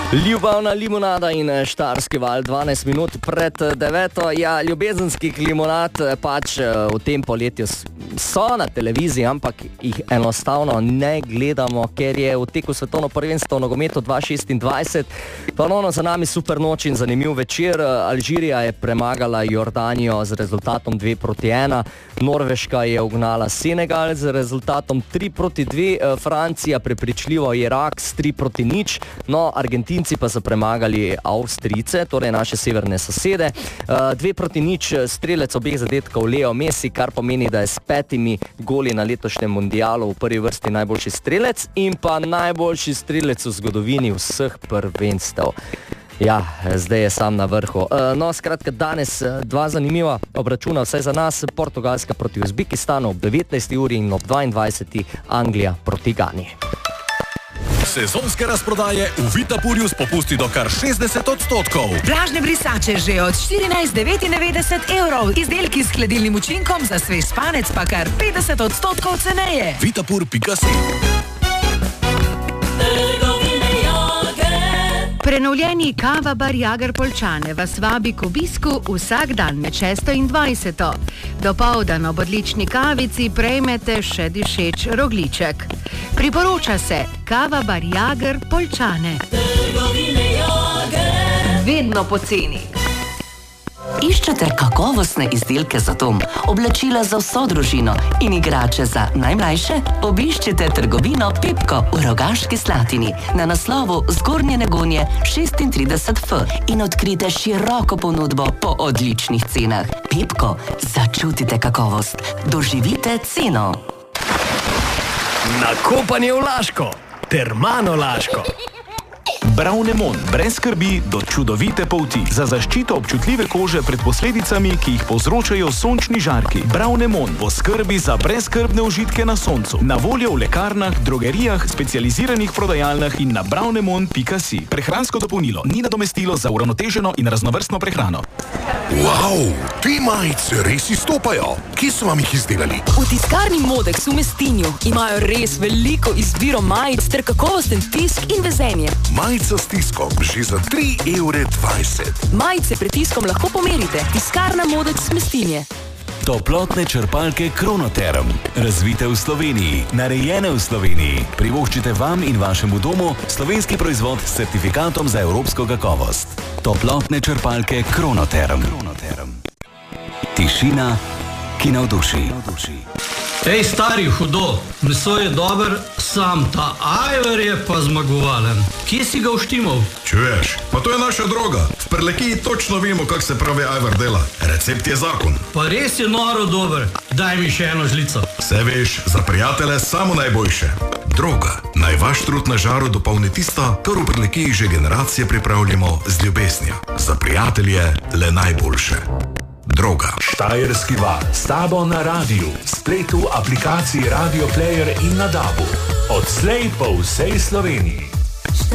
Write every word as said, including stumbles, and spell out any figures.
Ljubavna limonada in Štajerski val, dvanajst minut pred deveto. Ja, ljubezenski limonad pač v tem poletju so na televiziji, ampak jih enostavno ne gledamo, ker je v teku svetovno prvenstvo v nogometu dva tisoč šestindvajset. Ponovno za nami super noč in zanimiv večer. Alžirija je premagala Jordanijo z rezultatom dve proti ena. Norveška je ugnala Senegal z rezultatom tri proti dve. Francija prepričljivo Irak s tri proti nič. No, Argentinci pa so premagali Avstrijce, torej naše severne sosede. Dve proti nič, strelec obeh zadetkov Leo Messi, kar pomeni, da je s petimi goli na letošnjem mundialu v prvi vrsti najboljši strelec in pa najboljši strelec v zgodovini vseh prvenstev. Ja, zdaj je sam na vrhu. No, skratka, danes dva zanimiva obračuna, vsaj za nas, Portugalska proti Uzbekistanu ob devetnajsti uri in ob dvaindvajseti Anglija proti Gani. Sezonske razprodaje v Vitapurju s popusti do kar šestdeset odstotkov. Vlažne brisače že od štirinajst devetindevetdeset evrov. Izdelki s hladilnim učinkom za svež spanec pa kar petdeset odstotkov ceneje. Vitapur pika si. Prenovljeni Kava bar Jager Poljčane vas vabi k obisku vsak dan med šesto in dvajseto. Dopoldan ob odlični kavici prejmete še dišeč rogliček. Priporoča se Kava bar Jager Poljčane. Vedno poceni. Iščete kakovostne izdelke za dom, oblačila za vso družino in igrače za najmlajše? Obiščite trgovino Pepko v Rogaški Slatini na naslovu Zgornje Negonje šestintrideset F in odkrite široko ponudbo po odličnih cenah. Pepko, začutite kakovost, doživite ceno. Nakopanje v Laško, Termano Laško. Bravnemon, brez skrbi do čudovite polti. Za zaščito občutljive kože pred posledicami, ki jih povzročajo sončni žarki. Bravnemon bo skrbi za brezskrbne užitke na soncu. Na voljo v lekarnah, drogerijah, specializiranih prodajalnah in na bravnemon pika si. Prehransko dopolnilo ni nadomestilo za uravnoteženo in raznovrstno prehrano. Wow, te majice res izstopajo. Kje so vam jih izdelali? V tiskarni Modex v Mestinju imajo res veliko izbiro majic ter kakovosten tisk in vezenje. Majica s tiskom že za tri evre dvajset. Majice pred tiskom lahko pomerite. Tiskarna Modex Mestinje. Toplotne črpalke Kronoterm. Razvite v Sloveniji, narejene v Sloveniji. Privoščite vam in vašemu domu slovenski proizvod s certifikatom za evropsko kakovost. Toplotne črpalke Kronoterm. Tišina, ki navduši. Ej, stari, hudo, meso je dober, sam ta ajvar je pa zmagovalen. Kje si ga uštimal? Čuješ, pa to je naša droga. V Prlekiji točno vemo, kak se pravi ajvar dela. Recept je zakon. Pa res je noro dober. Daj mi še eno žlico. Vse veš, za prijatelje samo najboljše. Droga. Naj vaš trud na žaru dopolni tisto, kar v Prlekiji že generacije pripravljamo z ljubeznijo. Za prijatelje le najboljše. Droga. Štajerski val s tabo na radiju, spletu, aplikaciji Radio Player in na dabu. Odslej po vsej Sloveniji.